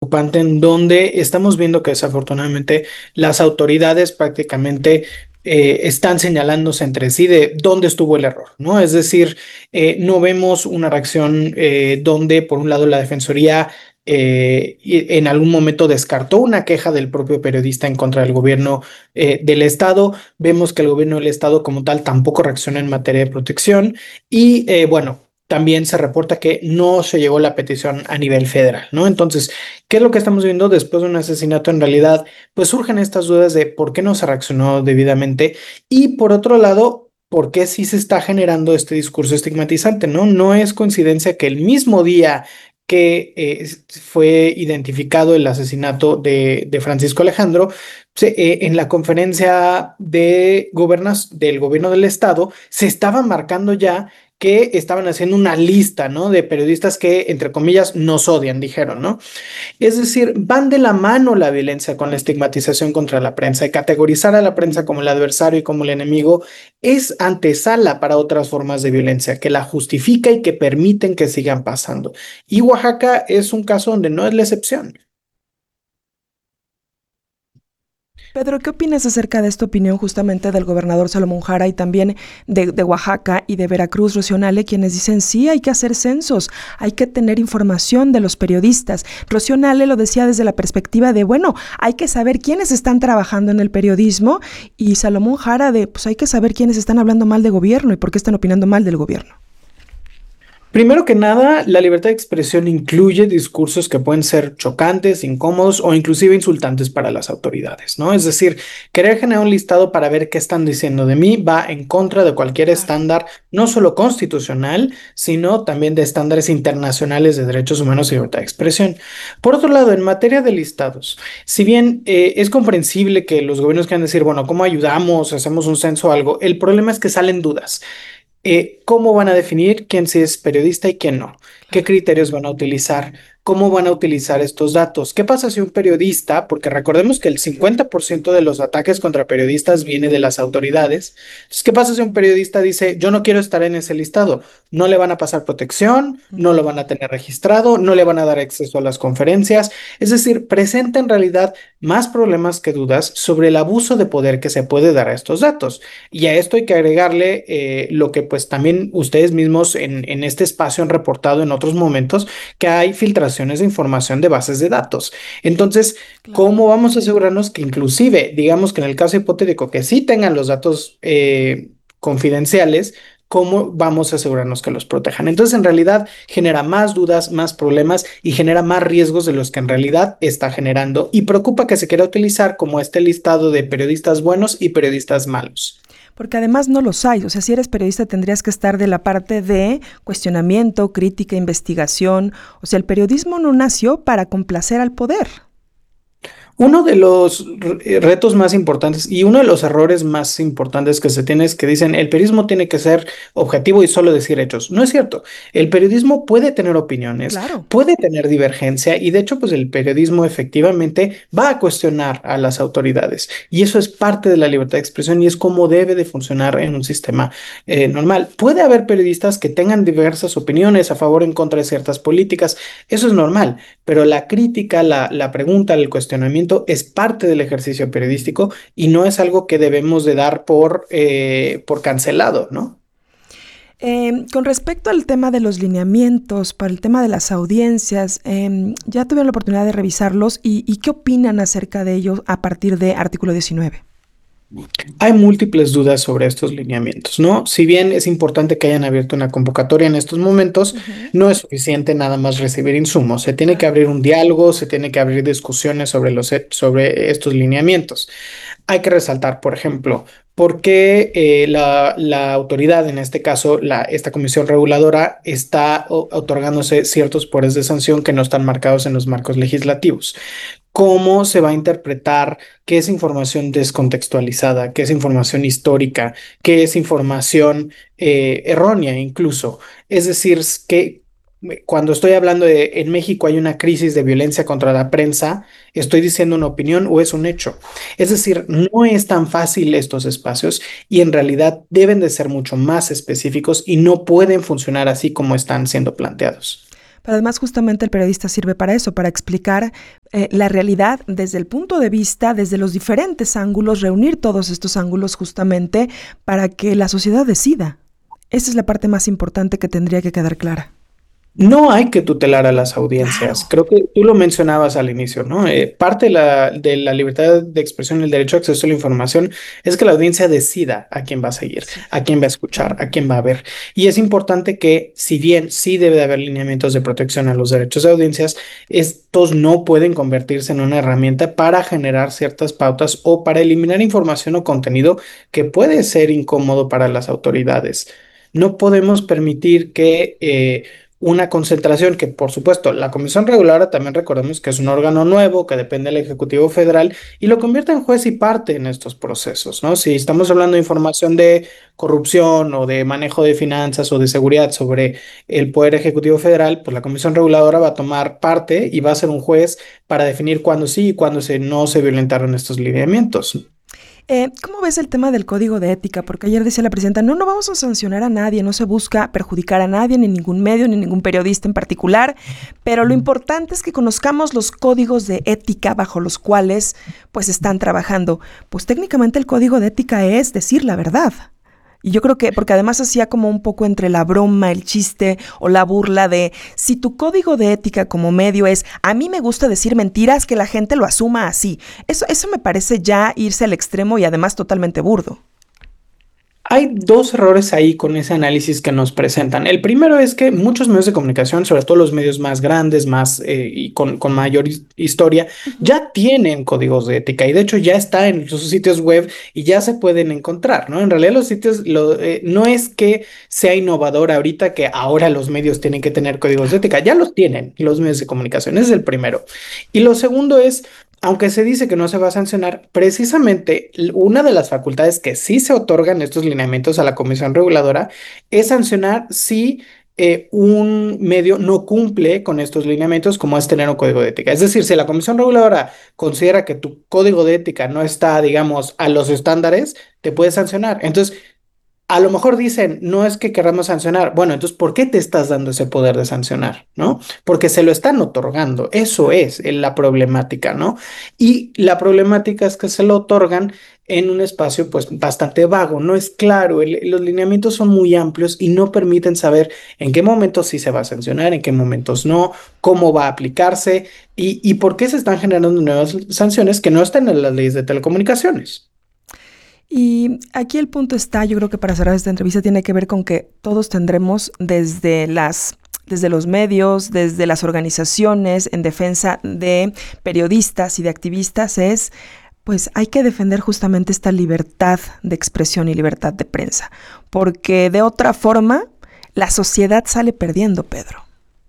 preocupante en donde estamos viendo que desafortunadamente las autoridades prácticamente están señalándose entre sí de dónde estuvo el error, ¿no? Es decir, no vemos una reacción donde, por un lado, la Defensoría en algún momento descartó una queja del propio periodista en contra del gobierno del Estado. Vemos que el gobierno del Estado como tal tampoco reacciona en materia de protección y bueno. También se reporta que no se llegó la petición a nivel federal, ¿no? Entonces, ¿qué es lo que estamos viendo después de un asesinato? En realidad, pues surgen estas dudas de por qué no se reaccionó debidamente y por otro lado, por qué sí se está generando este discurso estigmatizante, ¿no? No es coincidencia que el mismo día que fue identificado el asesinato de Francisco Alejandro, en la conferencia del gobierno del estado se estaba marcando ya que estaban haciendo una lista, ¿no? De periodistas que, entre comillas, nos odian, dijeron, ¿no? Es decir, van de la mano la violencia con la estigmatización contra la prensa y categorizar a la prensa como el adversario y como el enemigo es antesala para otras formas de violencia que la justifica y que permiten que sigan pasando. Y Oaxaca es un caso donde no es la excepción. Pedro, ¿qué opinas acerca de esta opinión justamente del gobernador Salomón Jara y también de Oaxaca y de Veracruz, Rocío Nale, quienes dicen sí, hay que hacer censos, hay que tener información de los periodistas? Rocío Nale lo decía desde la perspectiva de, bueno, hay que saber quiénes están trabajando en el periodismo, y Salomón Jara de, pues hay que saber quiénes están hablando mal de gobierno y por qué están opinando mal del gobierno. Primero que nada, la libertad de expresión incluye discursos que pueden ser chocantes, incómodos o inclusive insultantes para las autoridades, ¿no? Es decir, querer generar un listado para ver qué están diciendo de mí va en contra de cualquier Claro. estándar, no solo constitucional, sino también de estándares internacionales de derechos humanos y libertad de expresión. Por otro lado, en materia de listados, si bien es comprensible que los gobiernos quieran decir, bueno, ¿cómo ayudamos? ¿Hacemos un censo o algo? El problema es que salen dudas. ¿Cómo van a definir quién sí es periodista y quién no? ¿Qué Claro. criterios van a utilizar? ¿Cómo van a utilizar estos datos? ¿Qué pasa si un periodista, porque recordemos que el 50% de los ataques contra periodistas viene de las autoridades? Entonces, ¿qué pasa si un periodista dice, yo no quiero estar en ese listado? No le van a pasar protección, no lo van a tener registrado, no le van a dar acceso a las conferencias. Es decir, presenta en realidad más problemas que dudas sobre el abuso de poder que se puede dar a estos datos. Y a esto hay que agregarle lo que pues también ustedes mismos en este espacio han reportado en otros momentos, que hay filtraciones de información de bases de datos. Entonces, Claro. ¿cómo vamos a asegurarnos que inclusive, digamos que en el caso hipotético, que sí tengan los datos confidenciales, ¿cómo vamos a asegurarnos que los protejan? Entonces, en realidad, genera más dudas, más problemas y genera más riesgos de los que en realidad está generando y preocupa que se quiera utilizar como este listado de periodistas buenos y periodistas malos. Porque además no los hay. O sea, si eres periodista tendrías que estar de la parte de cuestionamiento, crítica, investigación. O sea, el periodismo no nació para complacer al poder. Uno de los retos más importantes y uno de los errores más importantes que se tiene es que dicen el periodismo tiene que ser objetivo y solo decir hechos. No es cierto. El periodismo puede tener opiniones, Claro. puede tener divergencia y de hecho pues el periodismo efectivamente va a cuestionar a las autoridades y eso es parte de la libertad de expresión y es como debe de funcionar en un sistema normal. Puede haber periodistas que tengan diversas opiniones a favor o en contra de ciertas políticas. Eso es normal. Pero la crítica, la pregunta, el cuestionamiento es parte del ejercicio periodístico y no es algo que debemos de dar por cancelado, ¿no? Con respecto al tema de los lineamientos, para el tema de las audiencias, ya tuvieron la oportunidad de revisarlos y ¿qué opinan acerca de ellos a partir de artículo 19? Hay múltiples dudas sobre estos lineamientos, ¿no? Si bien es importante que hayan abierto una convocatoria en estos momentos, Ujú. no es suficiente nada más recibir insumos. Se tiene que Claro. abrir un diálogo, se tiene que abrir discusiones sobre sobre estos lineamientos. Hay que resaltar, por ejemplo, por qué la autoridad, en este caso esta comisión reguladora, está otorgándose ciertos poderes de sanción que no están marcados en los marcos legislativos. ¿Cómo se va a interpretar qué es información descontextualizada, qué es información histórica, qué es información errónea incluso? Es decir, que cuando estoy hablando de en México hay una crisis de violencia contra la prensa, ¿estoy diciendo una opinión o es un hecho? Es decir, no es tan fácil estos espacios y en realidad deben de ser mucho más específicos y no pueden funcionar así como están siendo planteados. Pero además justamente el periodista sirve para eso, para explicar la realidad desde el punto de vista, desde los diferentes ángulos, reunir todos estos ángulos justamente para que la sociedad decida. Esa es la parte más importante que tendría que quedar clara. No hay que tutelar a las audiencias. Claro. Creo que tú lo mencionabas al inicio, ¿no? Parte de la libertad de expresión y el derecho a acceso a la información es que la audiencia decida a quién va a seguir, Sí. a quién va a escuchar, a quién va a ver. Y es importante que, si bien sí debe de haber lineamientos de protección a los derechos de audiencias, estos no pueden convertirse en una herramienta para generar ciertas pautas o para eliminar información o contenido que puede ser incómodo para las autoridades. No podemos permitir que una concentración que, por supuesto, la Comisión Reguladora también recordemos que es un órgano nuevo que depende del Ejecutivo Federal y lo convierte en juez y parte en estos procesos, ¿no? Si estamos hablando de información de corrupción o de manejo de finanzas o de seguridad sobre el Poder Ejecutivo Federal, pues la Comisión Reguladora va a tomar parte y va a ser un juez para definir cuándo sí y cuándo no se violentaron estos lineamientos. ¿Cómo ves el tema del código de ética? Porque ayer decía la presidenta, no vamos a sancionar a nadie, no se busca perjudicar a nadie, ni ningún medio, ni ningún periodista en particular, pero lo importante es que conozcamos los códigos de ética bajo los cuales pues están trabajando. Pues técnicamente el código de ética es decir la verdad. Y yo creo que, porque además hacía como un poco entre la broma, el chiste o la burla de, si tu código de ética como medio es, a mí me gusta decir mentiras, que la gente lo asuma así. Eso me parece ya irse al extremo y además totalmente burdo. Hay dos errores ahí con ese análisis que nos presentan. El primero es que muchos medios de comunicación, sobre todo los medios más grandes, más y con mayor historia, Ujú. ya tienen códigos de ética y de hecho ya está en sus sitios web y ya se pueden encontrar, ¿no? En realidad los sitios, no es que sea innovador ahorita que ahora los medios tienen que tener códigos de ética, ya los tienen los medios de comunicación, ese es el primero. Y lo segundo es, aunque se dice que no se va a sancionar, precisamente una de las facultades que sí se otorgan estos lineamientos a la Comisión Reguladora es sancionar si un medio no cumple con estos lineamientos, como es tener un código de ética. Es decir, si la Comisión Reguladora considera que tu código de ética no está, digamos, a los estándares, te puede sancionar. Entonces, a lo mejor dicen, no es que queramos sancionar. Bueno, entonces, ¿por qué te estás dando ese poder de sancionar? ¿No? Porque se lo están otorgando. Eso es la problemática, ¿no? Y la problemática es que se lo otorgan en un espacio pues bastante vago, no es claro, los lineamientos son muy amplios y no permiten saber en qué momentos sí se va a sancionar, en qué momentos no, cómo va a aplicarse y por qué se están generando nuevas sanciones que no están en las leyes de telecomunicaciones. Y aquí el punto está, yo creo que para cerrar esta entrevista tiene que ver con que todos tendremos desde los medios, desde las organizaciones en defensa de periodistas y de activistas, pues hay que defender justamente esta libertad de expresión y libertad de prensa, porque de otra forma la sociedad sale perdiendo, Pedro.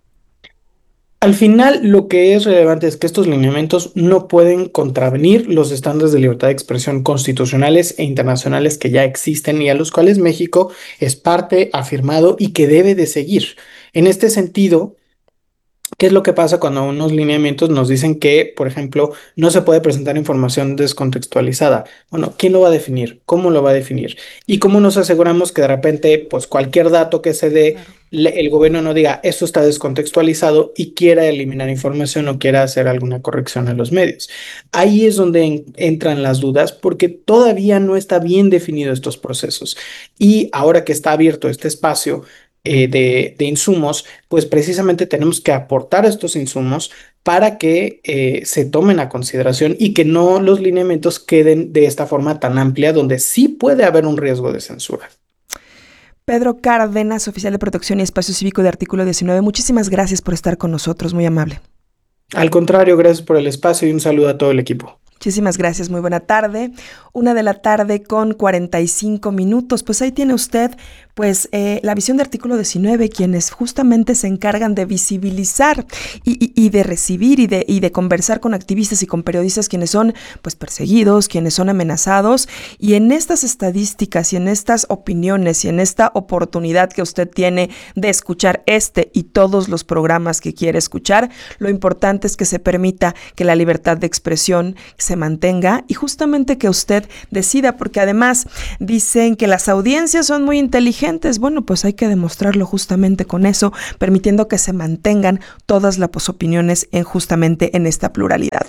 Al final, lo que es relevante es que estos lineamientos no pueden contravenir los estándares de libertad de expresión constitucionales e internacionales que ya existen y a los cuales México es parte, afirmado y que debe de seguir. En este sentido, ¿qué es lo que pasa cuando unos lineamientos nos dicen que, por ejemplo, no se puede presentar información descontextualizada? Bueno, ¿quién lo va a definir? ¿Cómo lo va a definir? ¿Y cómo nos aseguramos que de repente, pues cualquier dato que se dé, Claro. el gobierno no diga, esto está descontextualizado y quiera eliminar información o quiera hacer alguna corrección en los medios? Ahí es donde entran las dudas porque todavía no está bien definido estos procesos. Y ahora que está abierto este espacio de insumos, pues precisamente tenemos que aportar estos insumos para que se tomen a consideración y que no los lineamientos queden de esta forma tan amplia donde sí puede haber un riesgo de censura. Pedro Cárdenas, oficial de Protección y Espacio Cívico de Artículo 19, muchísimas gracias por estar con nosotros, muy amable. Al contrario, gracias por el espacio y un saludo a todo el equipo. Muchísimas gracias, muy buena tarde. 1 de la tarde con 45 minutos. Pues ahí tiene usted la visión de Artículo 19, quienes justamente se encargan de visibilizar y de recibir y de conversar con activistas y con periodistas quienes son pues perseguidos, quienes son amenazados. Y en estas estadísticas y en estas opiniones y en esta oportunidad que usted tiene de escuchar este y todos los programas que quiere escuchar, lo importante es que se permita que la libertad de expresión se mantenga y justamente que usted decida, porque además dicen que las audiencias son muy inteligentes incluyentes. Bueno, pues hay que demostrarlo justamente con eso, permitiendo que se mantengan todas las opiniones justamente en esta pluralidad.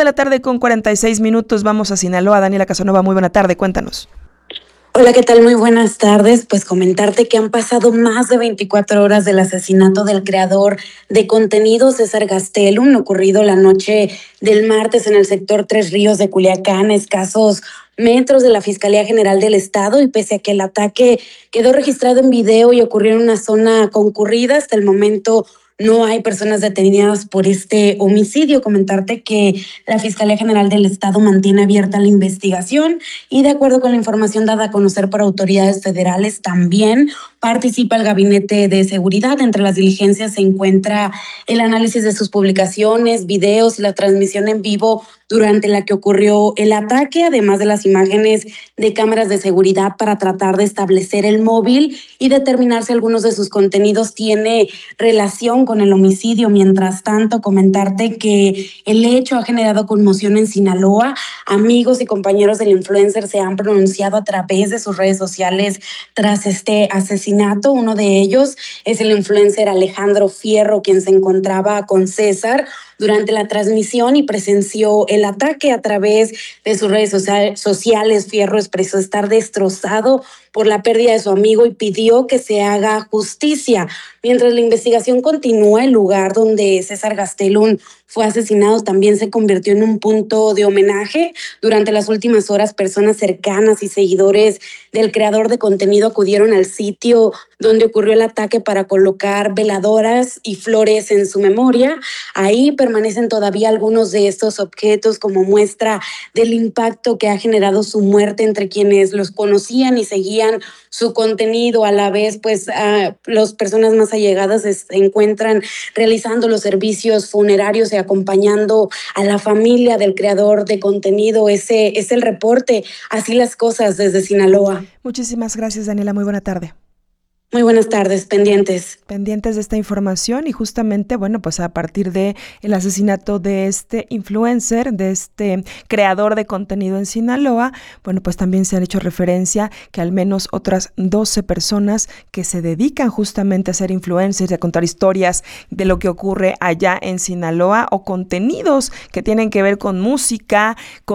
1:46 p.m, vamos a Sinaloa. Daniela Casanova, muy buena tarde, cuéntanos. Hola, ¿qué tal? Muy buenas tardes. Pues comentarte que han pasado más de 24 horas del asesinato del creador de contenido César Gastelum, ocurrido la noche del martes en el sector Tres Ríos de Culiacán, a escasos metros de la Fiscalía General del Estado, y pese a que el ataque quedó registrado en video y ocurrió en una zona concurrida, hasta el momento no hay personas detenidas por este homicidio. Comentarte que la Fiscalía General del Estado mantiene abierta la investigación y, de acuerdo con la información dada a conocer por autoridades federales, también participa el Gabinete de Seguridad. Entre las diligencias se encuentra el análisis de sus publicaciones, videos y la transmisión en vivo durante la que ocurrió el ataque, además de las imágenes de cámaras de seguridad para tratar de establecer el móvil y determinar si algunos de sus contenidos tiene relación con el homicidio. Mientras tanto, comentarte que el hecho ha generado conmoción en Sinaloa. Amigos y compañeros del influencer se han pronunciado a través de sus redes sociales tras este asesinato. Uno de ellos es el influencer Alejandro Fierro, quien se encontraba con César durante la transmisión y presenció el ataque. A través de sus redes sociales, Fierro expresó estar destrozado por la pérdida de su amigo y pidió que se haga justicia. Mientras la investigación continúa, el lugar donde César Gastelum fue asesinado también se convirtió en un punto de homenaje. Durante las últimas horas, personas cercanas y seguidores del creador de contenido acudieron al sitio donde ocurrió el ataque para colocar veladoras y flores en su memoria. Ahí permanecen todavía algunos de estos objetos como muestra del impacto que ha generado su muerte entre quienes los conocían y seguían su contenido. A la vez, pues las personas más allegadas se encuentran realizando los servicios funerarios y acompañando a la familia del creador de contenido. Ese es el reporte. Así las cosas desde Sinaloa. Muchísimas gracias, Daniela. Muy buena tarde. Muy buenas tardes, pendientes. Pendientes de esta información y justamente, bueno, pues a partir de el asesinato de este influencer, de este creador de contenido en Sinaloa, bueno, pues también se han hecho referencia que al menos otras 12 personas que se dedican justamente a ser influencers y a contar historias de lo que ocurre allá en Sinaloa o contenidos que tienen que ver con música,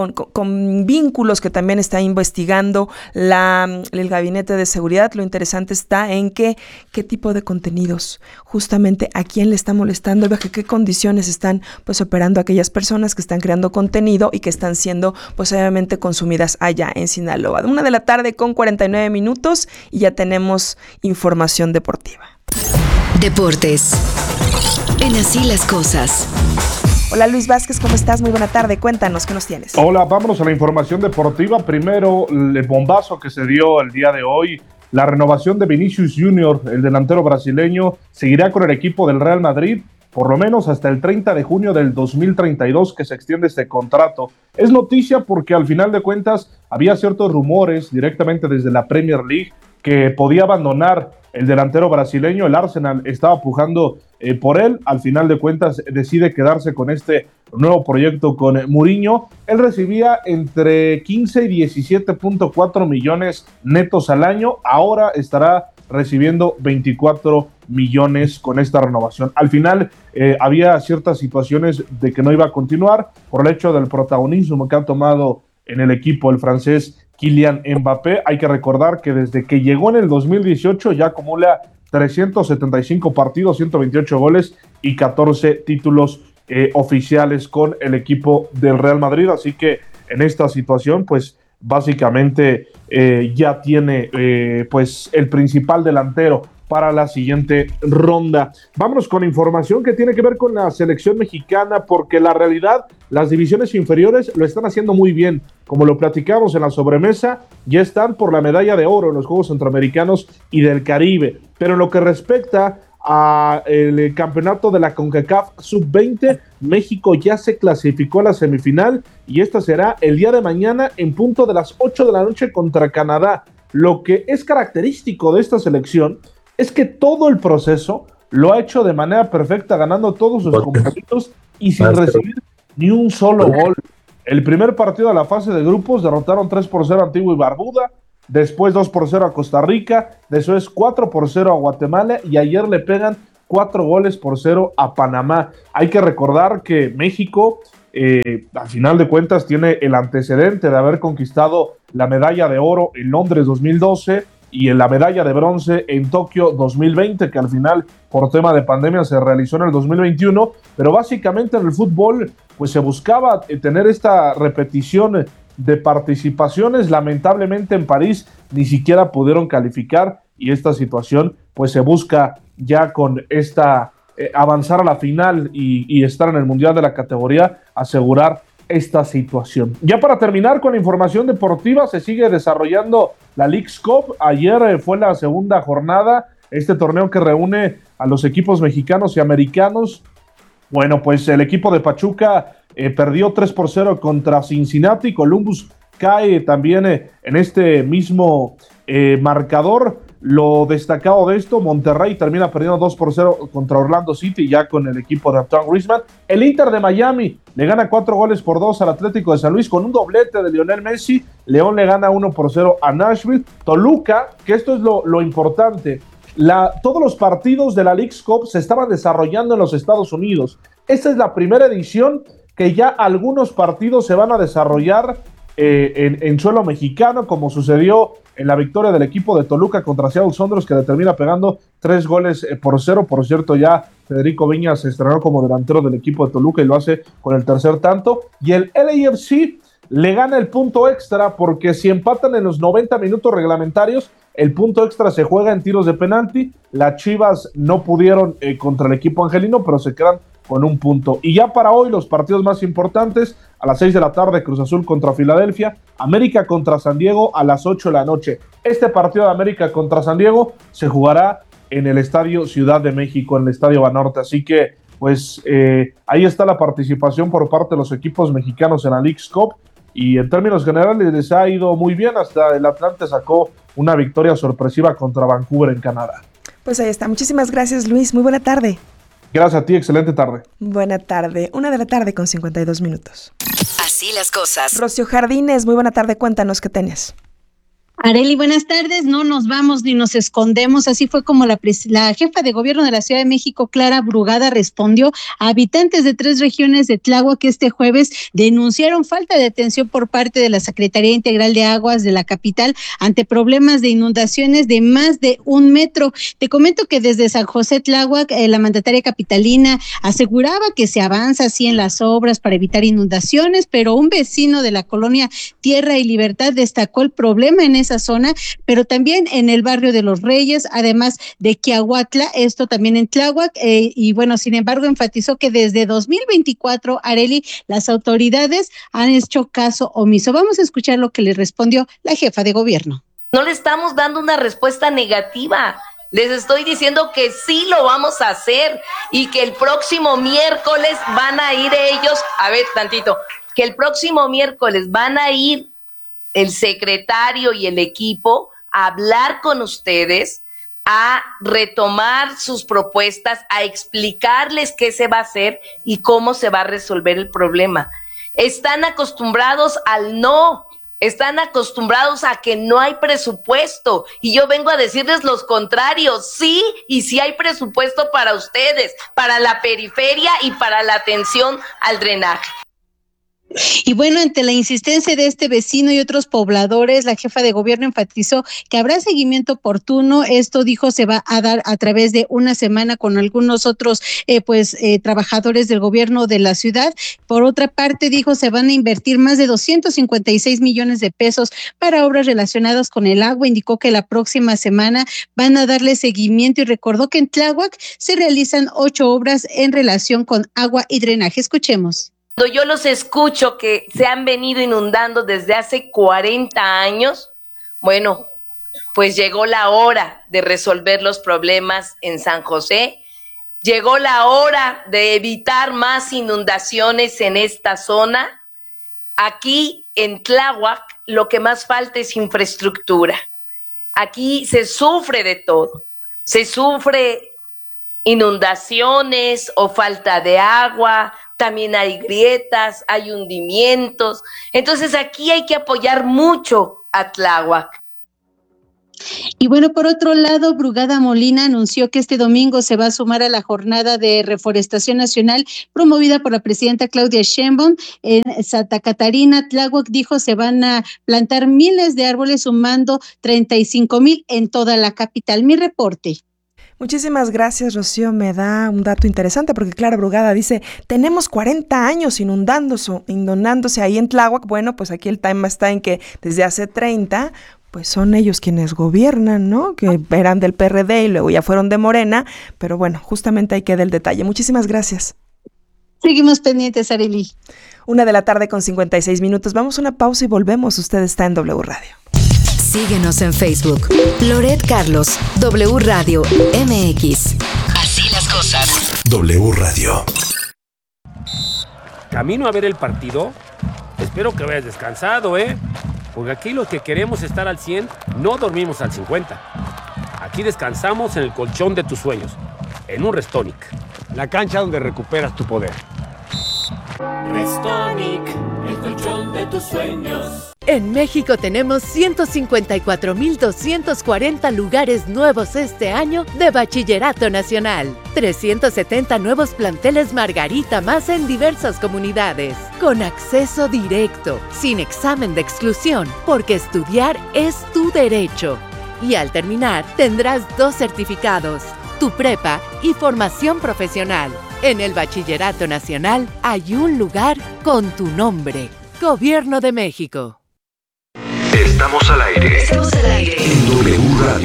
con vínculos que también está investigando el Gabinete de Seguridad. Lo interesante está en qué tipo de contenidos, justamente a quién le está molestando, bajo qué condiciones están pues operando aquellas personas que están creando contenido y que están siendo pues obviamente consumidas allá en Sinaloa. 1:49 p.m. y ya tenemos información deportiva. Deportes. En Así las Cosas. Hola Luis Vázquez, ¿cómo estás? Muy buena tarde, cuéntanos, ¿qué nos tienes? Hola, vámonos a la información deportiva. Primero, el bombazo que se dio el día de hoy. La renovación de Vinicius Junior, el delantero brasileño, seguirá con el equipo del Real Madrid, por lo menos hasta el 30 de junio del 2032 que se extiende este contrato. Es noticia porque al final de cuentas había ciertos rumores directamente desde la Premier League que podía abandonar el delantero brasileño. El Arsenal estaba pujando por él. Al final de cuentas decide quedarse con este nuevo proyecto con Mourinho. Él recibía entre 15 y 17.4 millones netos al año. Ahora estará recibiendo 24 millones con esta renovación. Al final había ciertas situaciones de que no iba a continuar por el hecho del protagonismo que ha tomado en el equipo el francés Kylian Mbappé. Hay que recordar que desde que llegó en el 2018 ya acumula 375 partidos, 128 goles y 14 títulos oficiales con el equipo del Real Madrid. Así que en esta situación, pues básicamente ya tiene pues el principal delantero para la siguiente ronda. Vámonos con información que tiene que ver con la selección mexicana, porque la realidad, las divisiones inferiores lo están haciendo muy bien. Como lo platicamos en la sobremesa, ya están por la medalla de oro en los Juegos Centroamericanos y del Caribe. Pero en lo que respecta al campeonato de la CONCACAF Sub-20, México ya se clasificó a la semifinal y esta será el día de mañana en punto de las 8 de la noche contra Canadá. Lo que es característico de esta selección es que todo el proceso lo ha hecho de manera perfecta, ganando todos sus compromisos y sin recibir ni un solo gol. El primer partido de la fase de grupos derrotaron 3-0 a Antigua y Barbuda. después 2-0 a Costa Rica, después 4-0 a Guatemala y ayer le pegan 4-0 a Panamá. Hay que recordar que México, al final de cuentas, tiene el antecedente de haber conquistado la medalla de oro en Londres 2012 y en la medalla de bronce en Tokio 2020, que al final por tema de pandemia se realizó en el 2021, pero básicamente en el fútbol pues se buscaba tener esta repetición de participaciones. Lamentablemente en París ni siquiera pudieron calificar y esta situación pues se busca ya con esta avanzar a la final y estar en el Mundial de la categoría, asegurar esta situación. Ya para terminar con la información deportiva, se sigue desarrollando la Leagues Cup. Ayer fue la segunda jornada, este torneo que reúne a los equipos mexicanos y americanos. Bueno, pues el equipo de Pachuca perdió 3-0 contra Cincinnati. Columbus cae también en este mismo marcador. Lo destacado de esto, Monterrey termina perdiendo 2-0 contra Orlando City, ya con el equipo de Antoine Griezmann. El Inter de Miami le gana 4-2 al Atlético de San Luis con un doblete de Lionel Messi. León le gana 1-0 a Nashville. Toluca, que esto es lo importante, todos los partidos de la Leagues Cup se estaban desarrollando en los Estados Unidos. Esta es la primera edición que ya algunos partidos se van a desarrollar en suelo mexicano, como sucedió en la victoria del equipo de Toluca contra Seattle Sounders, que le termina pegando 3-0. Por cierto, ya Federico Viñas se estrenó como delantero del equipo de Toluca y lo hace con el tercer tanto. Y el LAFC le gana el punto extra, porque si empatan en los 90 minutos reglamentarios, el punto extra se juega en tiros de penalti. Las Chivas no pudieron contra el equipo angelino, pero se quedan con un punto. Y ya para hoy los partidos más importantes: a las 6 de la tarde Cruz Azul contra Filadelfia, América contra San Diego a las 8 de la noche. Este partido de América contra San Diego se jugará en el Estadio Ciudad de México, en el Estadio Banorte. Así que pues ahí está la participación por parte de los equipos mexicanos en la Leagues Cup, y en términos generales les ha ido muy bien. Hasta el Atlante sacó una victoria sorpresiva contra Vancouver en Canadá. Pues ahí está. Muchísimas gracias, Luis. Muy buena tarde. Gracias a ti, excelente tarde. Buena tarde, 1:00 con 52 minutos. Así las cosas. Rocío Jardines, muy buena tarde, cuéntanos qué tenés. Arely, buenas tardes. No nos vamos ni nos escondemos. Así fue como la jefa de gobierno de la Ciudad de México, Clara Brugada, respondió a habitantes de 3 regiones de Tláhuac que este jueves denunciaron falta de atención por parte de la Secretaría Integral de Aguas de la capital ante problemas de inundaciones de más de 1 metro. Te comento que desde San José Tláhuac, la mandataria capitalina aseguraba que se avanza así en las obras para evitar inundaciones, pero un vecino de la colonia Tierra y Libertad destacó el problema en esa zona, pero también en el barrio de Los Reyes, además de Quiahuatla, esto también en Tláhuac, y bueno, sin embargo, enfatizó que desde 2024, Arely, las autoridades han hecho caso omiso. Vamos a escuchar lo que le respondió la jefa de gobierno. No le estamos dando una respuesta negativa. Les estoy diciendo que sí lo vamos a hacer y que el próximo miércoles van a ir ellos, a ver tantito, que el próximo miércoles van a ir el secretario y el equipo a hablar con ustedes, a retomar sus propuestas, a explicarles qué se va a hacer y cómo se va a resolver el problema. Están acostumbrados al no, están acostumbrados a que no hay presupuesto, y yo vengo a decirles los contrarios. Sí, y sí hay presupuesto para ustedes, para la periferia y para la atención al drenaje. Y bueno, ante la insistencia de este vecino y otros pobladores, la jefa de gobierno enfatizó que habrá seguimiento oportuno. Esto, dijo, se va a dar a través de una semana con algunos otros trabajadores del gobierno de la ciudad. Por otra parte, dijo, se van a invertir más de 256 millones de pesos para obras relacionadas con el agua. Indicó que la próxima semana van a darle seguimiento y recordó que en Tláhuac se realizan 8 obras en relación con agua y drenaje. Escuchemos. Cuando yo los escucho que se han venido inundando desde hace 40 años, bueno, pues llegó la hora de resolver los problemas en San José, llegó la hora de evitar más inundaciones en esta zona. Aquí en Tláhuac lo que más falta es infraestructura. Aquí se sufre de todo, se sufre inundaciones o falta de agua, también hay grietas, hay hundimientos. Entonces aquí hay que apoyar mucho a Tláhuac. Y bueno, por otro lado, Brugada Molina anunció que este domingo se va a sumar a la jornada de reforestación nacional promovida por la presidenta Claudia Sheinbaum en Santa Catarina. Tláhuac dijo se van a plantar miles de árboles, sumando 35,000 en toda la capital. Mi reporte. Muchísimas gracias, Rocío. Me da un dato interesante porque Clara Brugada dice, tenemos 40 años inundándose ahí en Tláhuac. Bueno, pues aquí el tema está en que desde hace 30, pues son ellos quienes gobiernan, ¿no? Que eran del PRD y luego ya fueron de Morena. Pero bueno, justamente ahí queda el detalle. Muchísimas gracias. Seguimos pendientes, Arely. 1:56 p.m. Vamos a una pausa y volvemos. Usted está en W Radio. Síguenos en Facebook. Loret Carlos, W Radio MX. Así las cosas. W Radio. Camino a ver el partido. Espero que vayas descansado, porque aquí los que queremos estar al 100 no dormimos al 50. Aquí descansamos en el colchón de tus sueños, en un Restonic. La cancha donde recuperas tu poder. Restonic, el colchón de tus sueños. En México tenemos 154,240 lugares nuevos este año de Bachillerato Nacional. 370 nuevos planteles Margarita más en diversas comunidades. Con acceso directo, sin examen de exclusión, porque estudiar es tu derecho. Y al terminar, tendrás 2 certificados, tu prepa y formación profesional. En el Bachillerato Nacional hay un lugar con tu nombre. Gobierno de México. Estamos al aire. En W Radio.